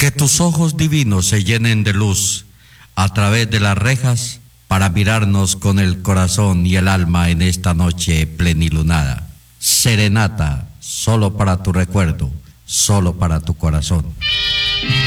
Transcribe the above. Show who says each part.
Speaker 1: Que tus ojos divinos se llenen de luz a través de las rejas para mirarnos con el corazón y el alma en esta noche plenilunada. Serenata, solo para tu recuerdo, solo para tu corazón.